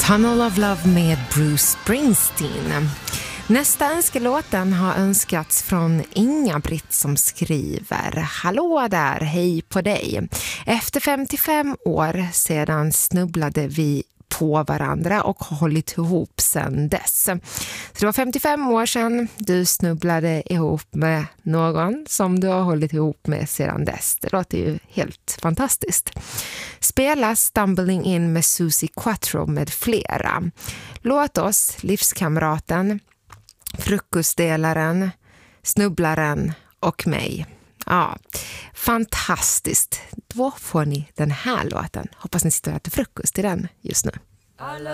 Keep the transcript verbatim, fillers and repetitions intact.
Tunnel of Love med Bruce Springsteen. Nästa önskelåten har önskats från Inga-Britt som skriver: Hallå där, hej på dig. Efter femtiofem år sedan snubblade vi på varandra och har hållit ihop sedan dess. Så det var femtiofem år sedan du snubblade ihop med någon som du har hållit ihop med sedan dess. Det låter ju helt fantastiskt. Spela Stumbling In med Susie Quattro med flera. Låt oss, livskamraten, frukostdelaren, snubblaren och mig. Ja, fantastiskt. Då får ni den här låten. Hoppas ni sitter och äter frukost i den just nu.